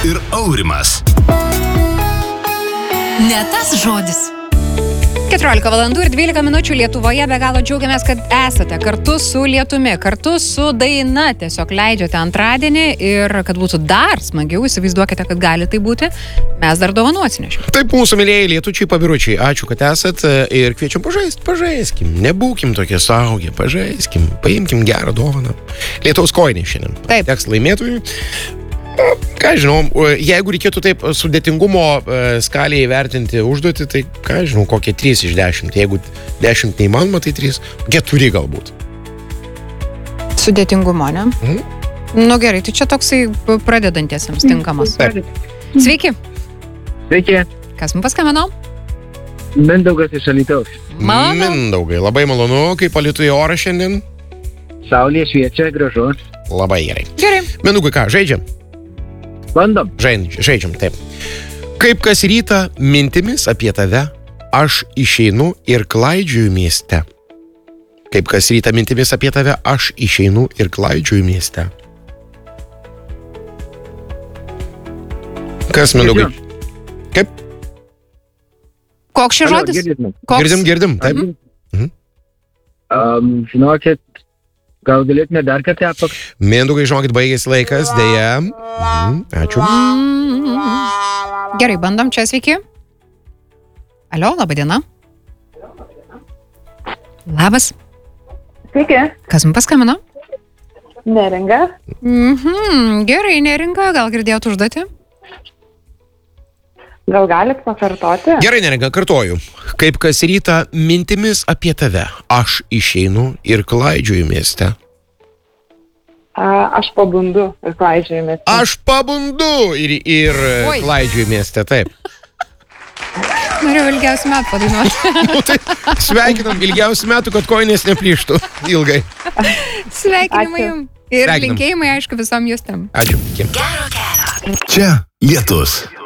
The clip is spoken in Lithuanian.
ir Aurimas. Ne tas žodis. 14 valandų ir 12 minučių Lietuvoje. Be galo džiaugiamės, kad esate kartu su lietumi, kartu su daina. Tiesiog leidžiate antradienį ir kad būtų dar smagiau, įsivaizduokite, kad gali tai būti, mes dar dovanų atsinešime. Taip, mūsų mylėjai lietučiai, pabiručiai, ačiū, kad esat ir kviečiam pažaiskim, nebūkim tokie suaugę, pažaiskim, paimkim gerą dovaną. Lietaus kojinė šiandien. Taip. Teks laimėtojui. Ką žinau, jeigu reikėtų taip sudėtingumo skalėje įvertinti užduotį, tai ką žinau, kokie 3 iš 10. Jeigu 10 neįmanoma, tai 3, 4 galbūt. Sudėtingumo, ne? Nu gerai, tai čia toksai pradedantiesiems tinkamas. Taip. Sveiki. Sveiki, Kas mums paskambino? Mindaugas iš Alytaus. Malonu. Mindaugai, labai malonu, kaip Alytuje oras šiandien. Saulė šviečia, gražu. Labai gerai. Gerai. Mindaugai, ką, žaidžiam? Bandom. Žaidžiam, taip. Kaip kas rytą mintimis apie tave, aš išeinu ir klaidžioju mieste. Kaip kas rytą mintimis apie tave, aš išeinu ir klaidžioju mieste. Kas, Mindaugai? Kaip? Koks šis žodis? Koks? Girdim, taip. Žinokit, gal galėtume dar kartą Mindaugai, žinokit, baigėsi laikas, dėja. Ačiū. Gerai, bandom čia, sveiki. Alio, laba diena. Labas. Sveiki, Kas mums paskambino? neringa. Gerai, neringa, gal girdėjot užduotį? Gal galit pakartoti? Gerai, neringa, kartoju. Kaip kas rytą mintimis apie tave, aš išeinu ir klaidžioju mieste. Aš pabundu ir klaidžiojame. Aš pabundu ir Oi. klaidžioju mieste, taip. Norėjau ilgiausių metų padainuoti. Nu, tai sveikinam ilgiausių metų, kad kojinės neplyštų ilgai. Sveikinimai Ačiū. jums. Ir Sveikinam. linkėjimai, aišku, visom jūs tam. Ačiū. Iki. Čia Lietus.